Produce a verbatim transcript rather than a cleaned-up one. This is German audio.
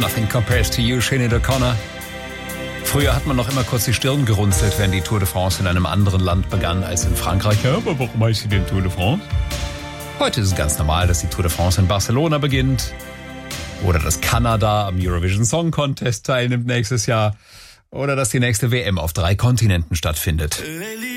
Nothing compares to you, Sinead O'Connor. Früher hat man noch immer kurz die Stirn gerunzelt, wenn die Tour de France in einem anderen Land begann als in Frankreich. Ja, aber warum heißt sie denn Tour de France? Heute ist es ganz normal, dass die Tour de France in Barcelona beginnt. Oder dass Kanada am Eurovision Song Contest teilnimmt nächstes Jahr. Oder dass die nächste W M auf drei Kontinenten stattfindet.